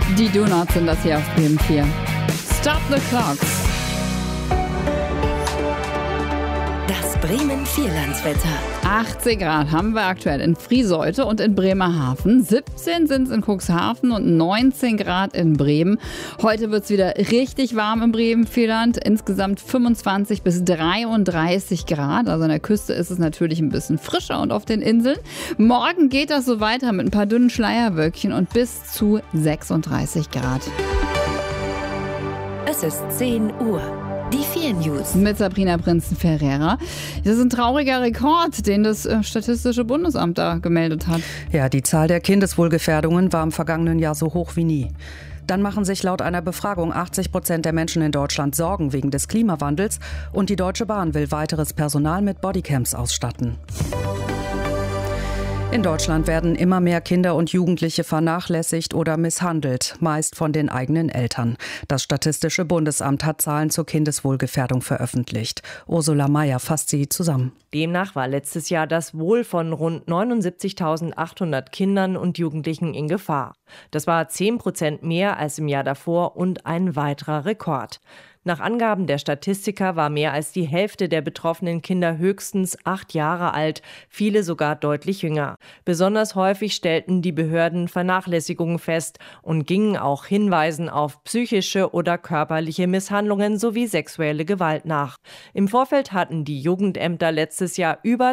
Die Do-Nots sind das hier auf Bremen 4. Stop the Clocks. Das Bremen Vierlandswetter. 18 Grad haben wir aktuell in Frieseute und in Bremerhaven. 17 sind es in Cuxhaven und 19 Grad in Bremen. Heute wird es wieder richtig warm im Bremen-Vierland. Insgesamt 25 bis 33 Grad. Also an der Küste ist es natürlich ein bisschen frischer und auf den Inseln. Morgen geht das so weiter mit ein paar dünnen Schleierwölkchen und bis zu 36 Grad. Es ist 10 Uhr. Die 4 News. Mit Sabrina Prinzen-Ferreira. Das ist ein trauriger Rekord, den das Statistische Bundesamt da gemeldet hat. Ja, die Zahl der Kindeswohlgefährdungen war im vergangenen Jahr so hoch wie nie. Dann machen sich laut einer Befragung 80% der Menschen in Deutschland Sorgen wegen des Klimawandels und die Deutsche Bahn will weiteres Personal mit Bodycams ausstatten. In Deutschland werden immer mehr Kinder und Jugendliche vernachlässigt oder misshandelt, meist von den eigenen Eltern. Das Statistische Bundesamt hat Zahlen zur Kindeswohlgefährdung veröffentlicht. Ursula Mayer fasst sie zusammen. Demnach war letztes Jahr das Wohl von rund 79.800 Kindern und Jugendlichen in Gefahr. Das war 10% mehr als im Jahr davor und ein weiterer Rekord. Nach Angaben der Statistiker war mehr als die Hälfte der betroffenen Kinder höchstens 8 Jahre alt, viele sogar deutlich jünger. Besonders häufig stellten die Behörden Vernachlässigungen fest und gingen auch Hinweisen auf psychische oder körperliche Misshandlungen sowie sexuelle Gewalt nach. Im Vorfeld hatten die Jugendämter letztes Jahr über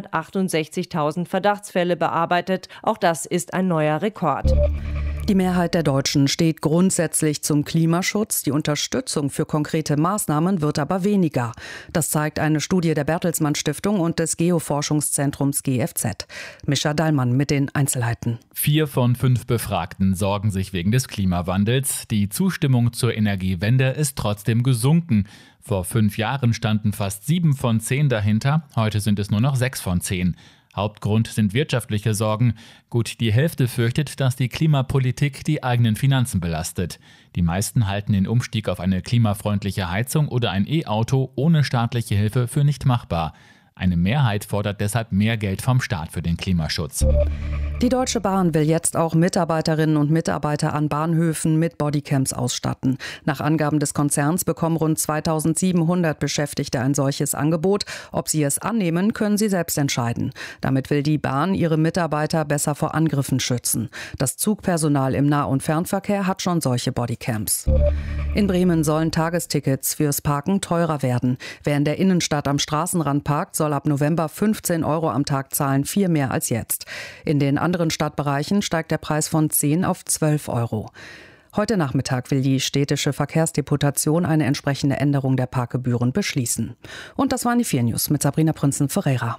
268.000 Verdachtsfälle bearbeitet. Auch das ist ein neuer Rekord. Die Mehrheit der Deutschen steht grundsätzlich zum Klimaschutz. Die Unterstützung für konkrete Maßnahmen wird aber weniger. Das zeigt eine Studie der Bertelsmann Stiftung und des Geoforschungszentrums GFZ. Mischa Dallmann mit den Einzelheiten. 4 von 5 Befragten sorgen sich wegen des Klimawandels. Die Zustimmung zur Energiewende ist trotzdem gesunken. Vor 5 Jahren standen fast 7 von 10 dahinter. Heute sind es nur noch 6 von 10. Hauptgrund sind wirtschaftliche Sorgen. Gut die Hälfte fürchtet, dass die Klimapolitik die eigenen Finanzen belastet. Die meisten halten den Umstieg auf eine klimafreundliche Heizung oder ein E-Auto ohne staatliche Hilfe für nicht machbar. Eine Mehrheit fordert deshalb mehr Geld vom Staat für den Klimaschutz. Die Deutsche Bahn will jetzt auch Mitarbeiterinnen und Mitarbeiter an Bahnhöfen mit Bodycams ausstatten. Nach Angaben des Konzerns bekommen rund 2700 Beschäftigte ein solches Angebot. Ob sie es annehmen, können sie selbst entscheiden. Damit will die Bahn ihre Mitarbeiter besser vor Angriffen schützen. Das Zugpersonal im Nah- und Fernverkehr hat schon solche Bodycams. In Bremen sollen Tagestickets fürs Parken teurer werden. Wer in der Innenstadt am Straßenrand parkt, soll ab November 15 € am Tag zahlen, 4 mehr als jetzt. In den anderen Stadtbereichen steigt der Preis von 10 auf 12 €. Heute Nachmittag will die städtische Verkehrsdeputation eine entsprechende Änderung der Parkgebühren beschließen. Und das waren die 4 News mit Sabrina Prinzen-Ferreira.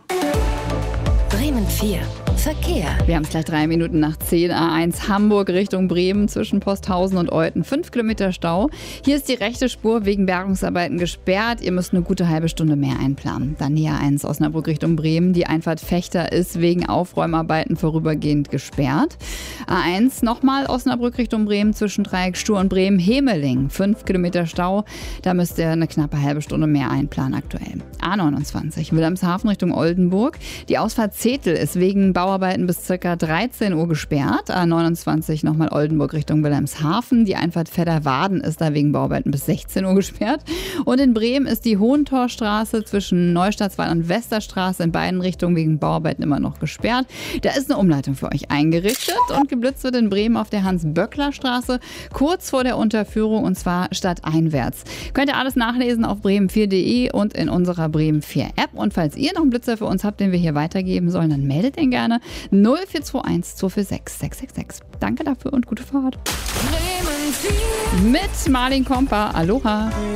Bremen 4. Verkehr. Wir haben es gleich 3 Minuten nach 10. A1 Hamburg Richtung Bremen zwischen Posthausen und Olten. 5 Kilometer Stau. Hier ist die rechte Spur wegen Bergungsarbeiten gesperrt. Ihr müsst eine gute halbe Stunde mehr einplanen. Dann die A1 Osnabrück Richtung Bremen. Die Einfahrt Fechter ist wegen Aufräumarbeiten vorübergehend gesperrt. A1 nochmal Osnabrück Richtung Bremen zwischen Dreieck Stur und Bremen-Hemeling. 5 Kilometer Stau. Da müsst ihr eine knappe halbe Stunde mehr einplanen aktuell. A29 Wilhelmshaven Richtung Oldenburg. Die Ausfahrt Zetel ist wegen Bauarbeiten bis ca. 13 Uhr gesperrt. A29 nochmal Oldenburg Richtung Wilhelmshaven. Die Einfahrt Vedderwaden ist da wegen Bauarbeiten bis 16 Uhr gesperrt. Und in Bremen ist die Hohentorstraße zwischen Neustadtswald und Westerstraße in beiden Richtungen wegen Bauarbeiten immer noch gesperrt. Da ist eine Umleitung für euch eingerichtet und geblitzt wird in Bremen auf der Hans-Böckler-Straße kurz vor der Unterführung und zwar stadteinwärts. Könnt ihr alles nachlesen auf bremen4.de und in unserer Bremen 4 App. Und falls ihr noch einen Blitzer für uns habt, den wir hier weitergeben sollen, dann meldet ihn gerne 0421 246 666. Danke dafür und gute Fahrt. Mit Marlin Kompa. Aloha.